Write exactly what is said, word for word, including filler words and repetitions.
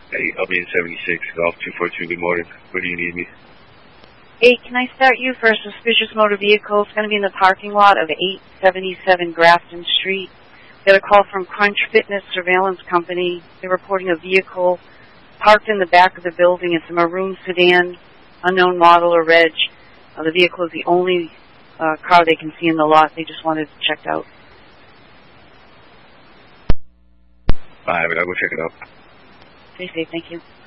Hey, I'll be in seventy-six, Golf two four two, good morning. Where do you need me? Hey, can I start you for a suspicious motor vehicle? It's going to be in the parking lot of eight seventy-seven Grafton Street. Got a call from Crunch Fitness Surveillance Company. They're reporting a vehicle parked in the back of the building. It's a maroon sedan, unknown model or reg. Uh, the vehicle is the only uh, car they can see in the lot. They just wanted it checked out. All right, I'll go check it out. Stay safe. Thank you.